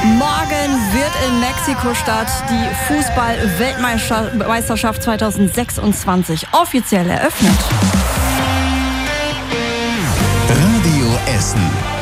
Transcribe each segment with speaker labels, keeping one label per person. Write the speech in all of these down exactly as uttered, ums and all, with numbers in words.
Speaker 1: Morgen wird in Mexiko-Stadt die Fußball-Weltmeisterschaft zweitausendsechsundzwanzig offiziell eröffnet.
Speaker 2: Radio Essen.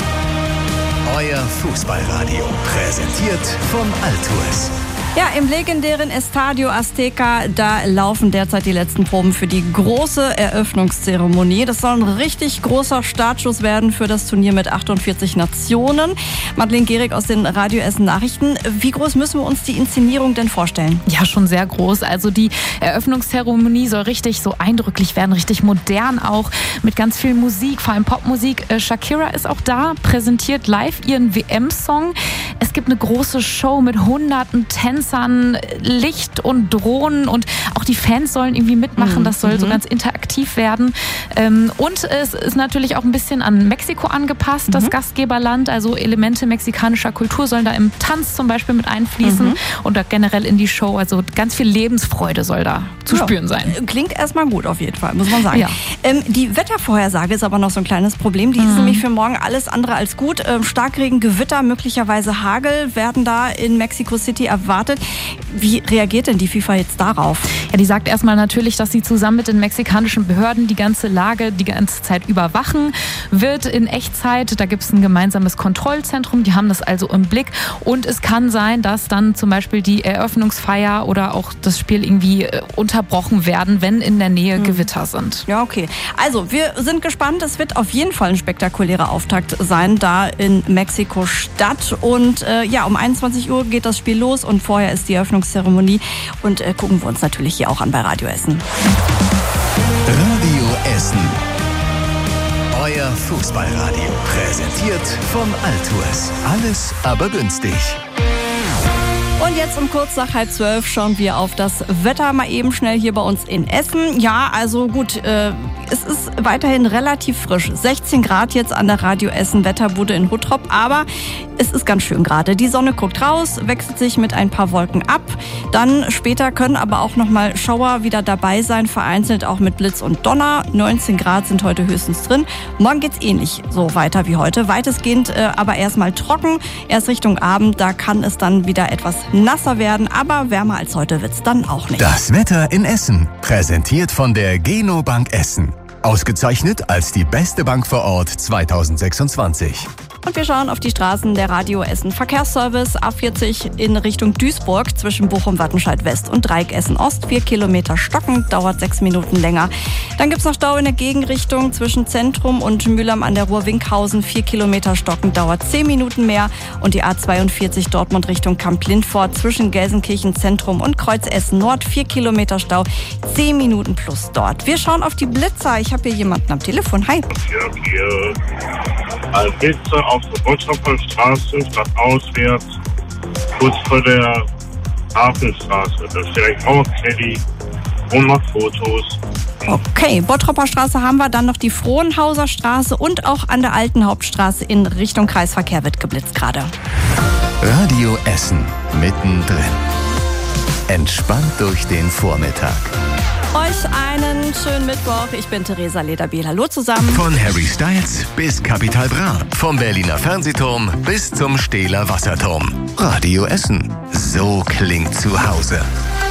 Speaker 2: Euer Fußballradio. Präsentiert von Altues.
Speaker 1: Ja, im legendären Estadio Azteca, da laufen derzeit die letzten Proben für die große Eröffnungszeremonie. Das soll ein richtig großer Startschuss werden für das Turnier mit achtundvierzig Nationen. Madeleine Gehrig aus den Radio Essen Nachrichten. Wie groß müssen wir uns die Inszenierung denn vorstellen?
Speaker 3: Ja, schon sehr groß. Also die Eröffnungszeremonie soll richtig so eindrücklich werden, richtig modern auch, mit ganz viel Musik, vor allem Popmusik. Shakira ist auch da, präsentiert live ihren W M-Song. Es gibt eine große Show mit hunderten Tänzern, Licht und Drohnen und auch die Fans sollen irgendwie mitmachen. Das soll so ganz interaktiv werden. Und es ist natürlich auch ein bisschen an Mexiko angepasst, das mhm. Gastgeberland. Also Elemente mexikanischer Kultur sollen da im Tanz zum Beispiel mit einfließen mhm. und da generell in die Show. Also ganz viel Lebensfreude soll da zu ja. spüren sein.
Speaker 1: Klingt erstmal gut auf jeden Fall, muss man sagen.
Speaker 3: Ja.
Speaker 1: Ähm, die Wettervorhersage ist aber noch so ein kleines Problem. Die mhm. ist nämlich für morgen alles andere als gut. Ähm, Starkregen, Gewitter, möglicherweise Hagel werden da in Mexico City erwartet. Wie reagiert denn die FIFA jetzt darauf?
Speaker 3: Ja, die sagt erstmal natürlich, dass sie zusammen mit den mexikanischen Behörden die ganze Lage die ganze Zeit überwachen wird in Echtzeit. Da gibt es ein gemeinsames Kontrollzentrum, die haben das also im Blick. Und es kann sein, dass dann zum Beispiel die Eröffnungsfeier oder auch das Spiel irgendwie unterbrochen werden, wenn in der Nähe hm. Gewitter sind.
Speaker 1: Ja, okay. Also, wir sind gespannt. Es wird auf jeden Fall ein spektakulärer Auftakt sein, da in Mexiko-Stadt. Und äh, ja, um einundzwanzig Uhr geht das Spiel los und vorher ist die Eröffnungszeremonie und äh, gucken wir uns natürlich hier auch an bei Radio Essen.
Speaker 2: Radio Essen. Euer Fußballradio. Präsentiert von Altues. Alles aber günstig.
Speaker 1: Und jetzt um kurz nach halb zwölf schauen wir auf das Wetter mal eben schnell hier bei uns in Essen. Ja, also gut, äh, es ist weiterhin relativ frisch. sechzehn Grad jetzt an der Radio Essen Wetterbude in Huttrop, aber es ist ganz schön gerade. Die Sonne guckt raus, wechselt sich mit ein paar Wolken ab. Dann später können aber auch nochmal Schauer wieder dabei sein, vereinzelt auch mit Blitz und Donner. neunzehn Grad sind heute höchstens drin. Morgen geht's ähnlich so weiter wie heute. Weitestgehend äh, aber erstmal trocken. Erst Richtung Abend, da kann es dann wieder etwas nasser werden, aber wärmer als heute wird's dann auch nicht.
Speaker 2: Das Wetter in Essen, präsentiert von der Geno Bank Essen. Ausgezeichnet als die beste Bank vor Ort zweitausendsechsundzwanzig.
Speaker 1: Und wir schauen auf die Straßen der Radio Essen. Verkehrsservice A vierzig in Richtung Duisburg zwischen Bochum-Wattenscheid West und Dreieck Essen Ost. Vier Kilometer stocken, dauert sechs Minuten länger. Dann gibt's noch Stau in der Gegenrichtung zwischen Zentrum und Mülheim an der Ruhr-Winkhausen. Vier Kilometer stocken, dauert zehn Minuten mehr. Und die A zweiundvierzig Dortmund Richtung Kamp-Lindfort zwischen Gelsenkirchen Zentrum und Kreuz Essen Nord. Vier Kilometer Stau, zehn Minuten plus dort. Wir schauen auf die Blitzer. Ich habe hier jemanden am Telefon. Hi.
Speaker 4: Ja, hier. Ein Blitzer auf der Bottropper Straße, stadtauswärts, kurz vor der Hafenstraße. Da ist direkt auch Kelly und macht Fotos.
Speaker 1: Okay, Bottropper Straße haben wir, dann noch die Frohnhauser Straße und auch an der Alten Hauptstraße in Richtung Kreisverkehr wird geblitzt gerade.
Speaker 2: Radio Essen, mittendrin. Entspannt durch den Vormittag.
Speaker 1: Euch einen schönen Mittwoch. Ich bin Theresa Lederbiel. Hallo zusammen.
Speaker 2: Von Harry Styles bis Capital Bra. Vom Berliner Fernsehturm bis zum Stehler Wasserturm. Radio Essen. So klingt zu Hause.